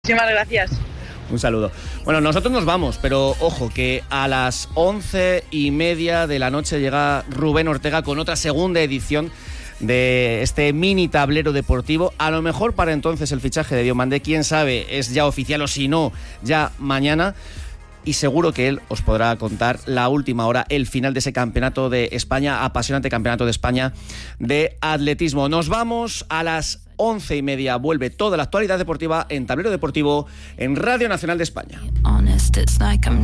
Muchísimas gracias. Un saludo. Bueno, nosotros nos vamos, pero ojo que a las 11:30 de la noche llega Rubén Ortega con otra segunda edición de este mini tablero deportivo. A lo mejor para entonces el fichaje de Diomandé, quién sabe, es ya oficial o si no, ya mañana. Y seguro que él os podrá contar la última hora, el final de ese campeonato de España, apasionante campeonato de España de atletismo. Nos vamos a las 11:30. Vuelve toda la actualidad deportiva en Tablero Deportivo en Radio Nacional de España.